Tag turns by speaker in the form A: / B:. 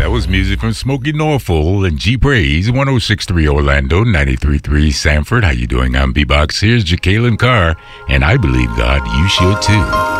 A: That was music from Smokey Norfolk and G Praise, 106.3 Orlando, 93.3 Sanford. How you doing? I'm B-Box. Here's Jacqueline Carr, and I believe God, you should too.